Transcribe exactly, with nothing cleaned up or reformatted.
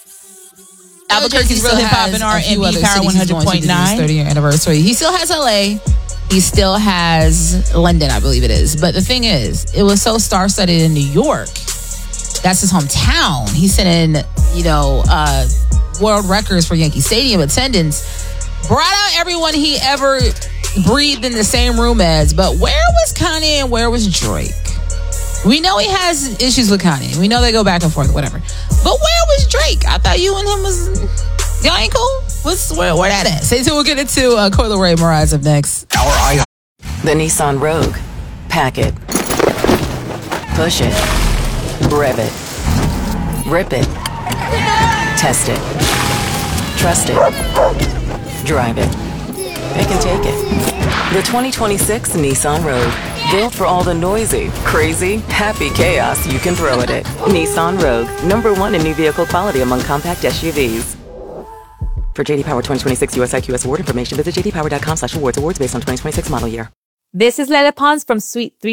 Albuquerque's Real Hip Hop and R and B Power one hundred point nine. thirty year anniversary. He still has L A. He still has London, I believe it is. But the thing is, it was so star-studded in New York. That's his hometown. He's setting, you know, uh, world records for Yankee Stadium attendance. Brought out everyone he ever breathed in the same room as. But where was Kanye and where was Drake? We know he has issues with Kanye. We know they go back and forth, whatever. But where was Drake? I thought you and him was... Y'all ain't cool? What's, where, where that at? Say so we'll get into uh, Coi Leray Moraes up next. Our I- The Nissan Rogue. Pack it. Push it. Rev it. Rip it. Test it. Trust it. Drive it. Pick and take it. The twenty twenty-six Nissan Rogue. Built for all the noisy, crazy, happy chaos you can throw at it. Nissan Rogue. Number one in new vehicle quality among compact S U Vs. For J D Power twenty twenty-six U S I Q S award information, visit j d power dot com slash awards. Awards based on twenty twenty-six model year. This is Lele Pons from Suite three